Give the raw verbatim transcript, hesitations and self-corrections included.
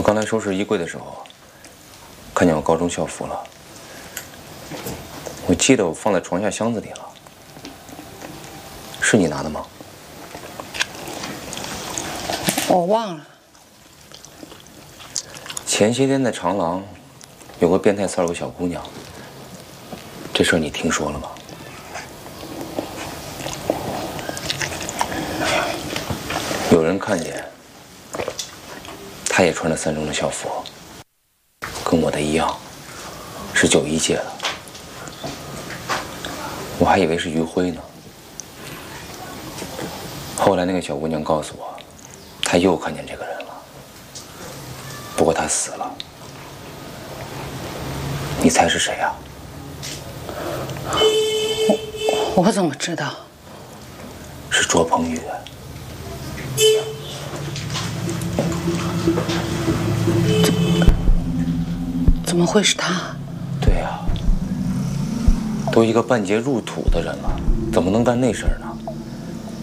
刚才收拾衣柜的时候，看见我高中校服了。我记得我放在床下箱子里了，是你拿的吗？ 我忘了。 前些天在长廊有个变态骚扰小姑娘，这事儿你听说了吗？有人看见，她也穿着三中的校服，跟我的一样，是九一届的。我还以为是余晖呢。后来那个小姑娘告诉我，她又看见这个人了，不过他死了。你猜是谁啊？ 我我怎么知道？ 是卓鹏宇。 怎么会是他？ 对呀、啊，都一个半截入土的人了，怎么能干那事儿呢？